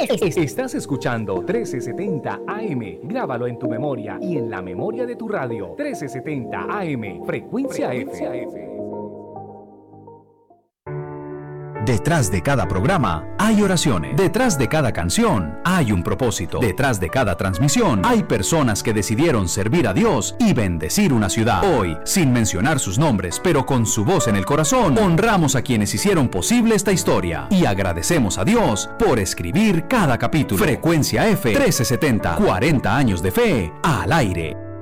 Estás escuchando 1370 AM. Grábalo en tu memoria y en la memoria de tu radio. 1370 AM, Frecuencia F. Detrás de cada programa hay oraciones. Detrás de cada canción hay un propósito. Detrás de cada transmisión hay personas que decidieron servir a Dios y bendecir una ciudad. Hoy, sin mencionar sus nombres, pero con su voz en el corazón, honramos a quienes hicieron posible esta historia y agradecemos a Dios por escribir cada capítulo. Frecuencia F 1370, 40 años de fe al aire.